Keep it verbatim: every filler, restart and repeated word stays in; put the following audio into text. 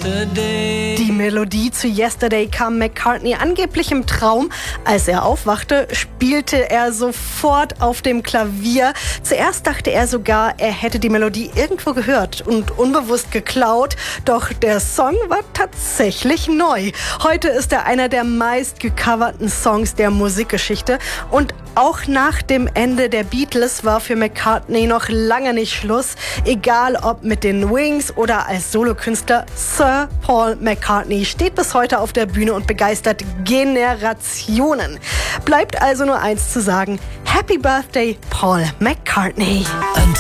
Yesterday. Die Melodie zu Yesterday kam McCartney angeblich im Traum. Als er aufwachte, spielte er sofort auf dem Klavier. Zuerst dachte er sogar, er hätte die Melodie irgendwo gehört und unbewusst geklaut. Doch der Song war tatsächlich neu. Heute ist er einer der meist gecoverten Songs der Musikgeschichte. Und auch nach dem Ende der Beatles war für McCartney noch lange nicht Schluss. Egal ob mit den Wings oder als Solokünstler, Sir Paul McCartney steht bis heute auf der Bühne und begeistert Generationen. Bleibt also nur eins zu sagen: Happy Birthday, Paul McCartney.